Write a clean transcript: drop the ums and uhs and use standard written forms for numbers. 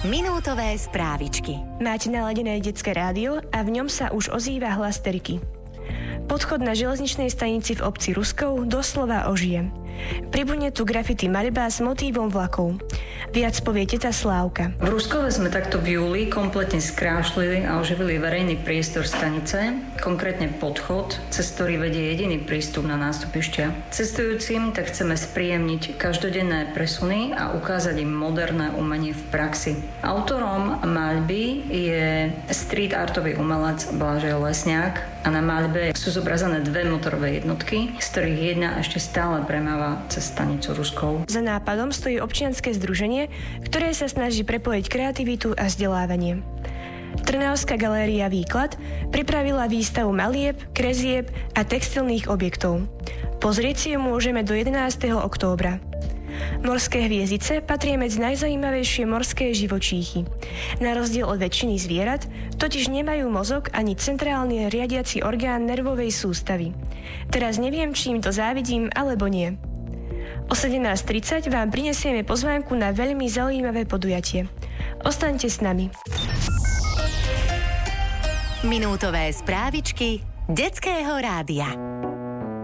Minútové správičky. Máte naladené detské rádio a v ňom sa už ozýva hlas Terky. Podchod na železničnej stanici v obci Ruskov doslova ožije. Pribudne tu graffiti maľba s motívom vlakov. Viac povie teta Slávka. V Ruskove sme takto v júli kompletne skrášlili a oživili verejný priestor stanice, konkrétne podchod, cez ktorý vedie jediný prístup na nástupišťa. Cestujúcim tak chceme spríjemniť každodenné presuny a ukázať im moderné umenie v praxi. Autorom maľby je street artový umelec Blažej Lesňák a na maľbe sú zobrazené dve motorové jednotky, z ktorých jedna ešte stále premáva cez stanicu Ruskov. Za nápadom stojí občianske združenie, ktoré sa snaží prepojiť kreativitu a vzdelávanie. Trnavská galéria Výklad pripravila výstavu malieb, krezieb a textilných objektov. Pozrieť si ju môžeme do 11. októbra. Morské hviezdice patria medzi najzajímavejšie morské živočíchy. Na rozdiel od väčšiny zvierat totiž nemajú mozog ani centrálny riadiaci orgán nervovej sústavy. Teraz neviem, či im to závidím alebo nie. O 17:30 vám prinesieme pozvánku na veľmi zaujímavé podujatie. Ostaňte s nami. Minútové správičky detského rádia.